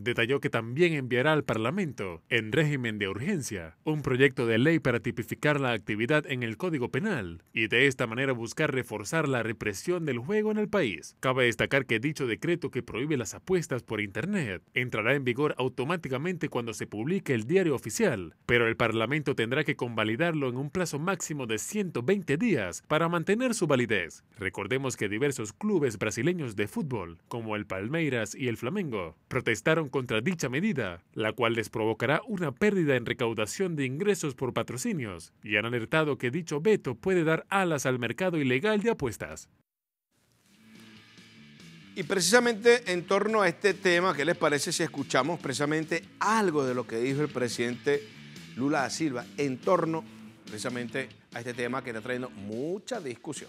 Detalló que también enviará al Parlamento, en régimen de urgencia, un proyecto de ley para tipificar la actividad en el Código Penal y de esta manera buscar reforzar la represión del juego en el país. Cabe destacar que dicho decreto que prohíbe las apuestas por Internet entrará en vigor automáticamente cuando se publique el diario oficial, pero el Parlamento tendrá que convalidarlo en un plazo máximo de 120 días para mantener su validez. Recordemos que diversos clubes brasileños de fútbol, como el Palmeiras y el Flamengo, protestaron contra dicha medida, la cual les provocará una pérdida en recaudación de ingresos por patrocinios, y han alertado que dicho veto puede dar alas al mercado ilegal de apuestas. Y precisamente en torno a este tema, ¿qué les parece si escuchamos precisamente algo de lo que dijo el presidente Lula da Silva en torno precisamente a este tema que está trayendo mucha discusión?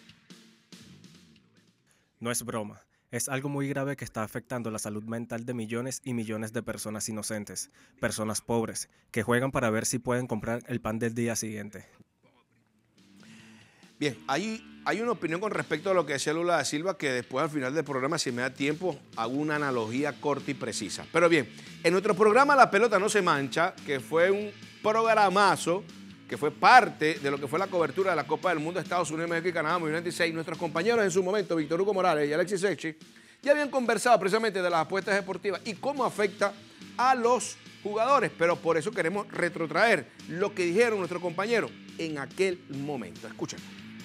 No es broma, es algo muy grave que está afectando la salud mental de millones y millones de personas inocentes, personas pobres, que juegan para ver si pueden comprar el pan del día siguiente. Bien, hay una opinión con respecto a lo que decía Lula da Silva, que después al final del programa, si me da tiempo, hago una analogía corta y precisa. Pero bien, en nuestro programa La Pelota No Se Mancha, que fue un programazo, que fue parte de lo que fue la cobertura de la Copa del Mundo de Estados Unidos, México y Canadá, 1996, nuestros compañeros en su momento, Víctor Hugo Morales y Alexis Secchi, ya habían conversado precisamente de las apuestas deportivas y cómo afecta a los jugadores, pero por eso queremos retrotraer lo que dijeron nuestros compañeros en aquel momento. Escuchen.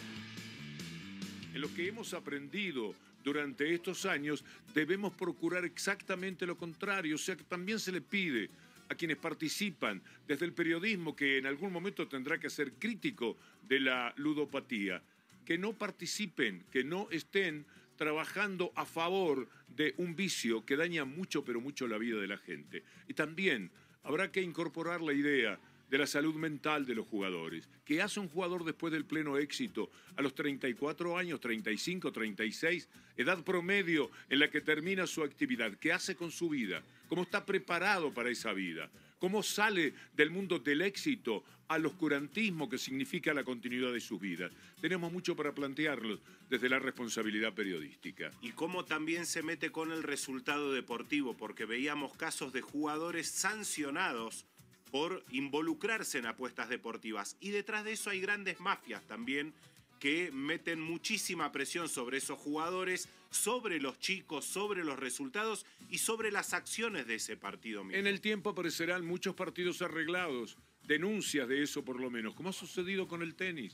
En lo que hemos aprendido durante estos años, debemos procurar exactamente lo contrario, o sea que también se le pide a quienes participan desde el periodismo, que en algún momento tendrá que ser crítico de la ludopatía, que no participen, que no estén trabajando a favor de un vicio que daña mucho, pero mucho la vida de la gente. Y también habrá que incorporar la idea de la salud mental de los jugadores. ¿Qué hace un jugador después del pleno éxito a los 34 años, 35, 36, edad promedio en la que termina su actividad? ¿Qué hace con su vida? ¿Cómo está preparado para esa vida? ¿Cómo sale del mundo del éxito al oscurantismo que significa la continuidad de sus vidas? Tenemos mucho para plantearlo desde la responsabilidad periodística. Y cómo también se mete con el resultado deportivo, porque veíamos casos de jugadores sancionados por involucrarse en apuestas deportivas. Y detrás de eso hay grandes mafias también que meten muchísima presión sobre esos jugadores, sobre los chicos, sobre los resultados y sobre las acciones de ese partido mismo. En el tiempo aparecerán muchos partidos arreglados, denuncias de eso por lo menos, como ha sucedido con el tenis.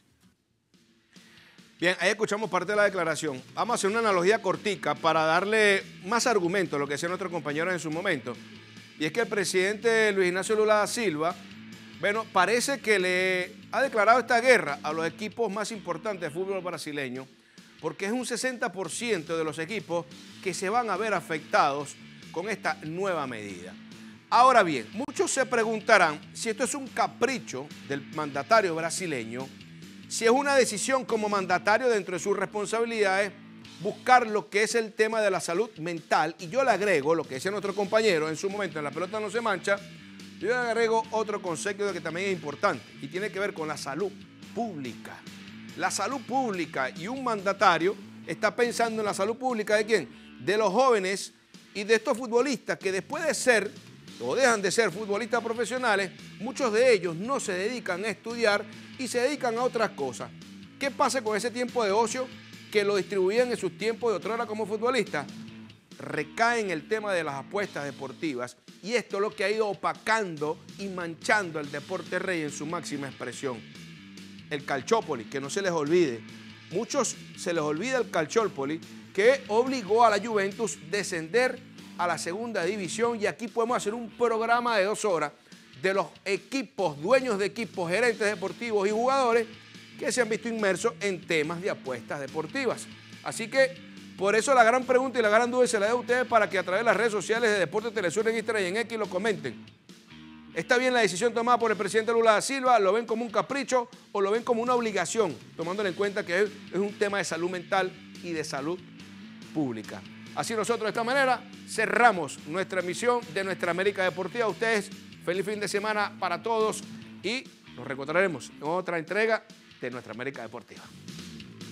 Bien, ahí escuchamos parte de la declaración. Vamos a hacer una analogía cortica para darle más argumentos a lo que decían nuestros compañeros en su momento. Y es que el presidente Luis Ignacio Lula da Silva, bueno, parece que le ha declarado esta guerra a los equipos más importantes de fútbol brasileño, porque es un 60% de los equipos que se van a ver afectados con esta nueva medida. Ahora bien, muchos se preguntarán si esto es un capricho del mandatario brasileño, si es una decisión como mandatario dentro de sus responsabilidades, buscar lo que es el tema de la salud mental. Y yo le agrego lo que decía nuestro compañero en su momento en La Pelota No Se Mancha, yo le agrego otro concepto que también es importante y tiene que ver con la salud pública. La salud pública, y un mandatario está pensando en la salud pública ¿de quién? De los jóvenes y de estos futbolistas que después de ser o dejan de ser futbolistas profesionales, muchos de ellos no se dedican a estudiar y se dedican a otras cosas. ¿Qué pasa con ese tiempo de ocio que lo distribuían en sus tiempos de otrora como futbolistas? Recae en el tema de las apuestas deportivas, y esto es lo que ha ido opacando y manchando el deporte rey en su máxima expresión. El Calciopoli, que no se les olvide, muchos se les olvida el Calciopoli, que obligó a la Juventus a descender a la segunda división, y aquí podemos hacer un programa de 2 horas de los equipos, dueños de equipos, gerentes deportivos y jugadores que se han visto inmersos en temas de apuestas deportivas. Así que por eso la gran pregunta y la gran duda se la da a ustedes para que a través de las redes sociales de Deportes Telesur en Instagram y en X lo comenten. ¿Está bien la decisión tomada por el presidente Lula da Silva? ¿Lo ven como un capricho o lo ven como una obligación, tomándole en cuenta que es un tema de salud mental y de salud pública? Así nosotros de esta manera cerramos nuestra emisión de Nuestra América Deportiva. A ustedes, feliz fin de semana para todos y nos reencontraremos en otra entrega de Nuestra América Deportiva.